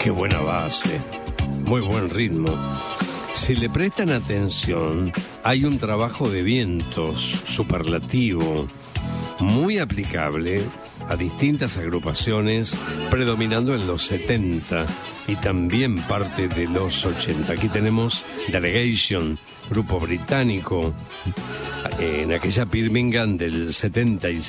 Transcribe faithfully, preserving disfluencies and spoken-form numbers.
Qué buena base, muy buen ritmo. Si le prestan atención, hay un trabajo de vientos superlativo, muy aplicable a distintas agrupaciones, predominando en los setenta y también parte de los ochenta. Aquí tenemos Delegation, grupo británico, en aquella Birmingham del setenta y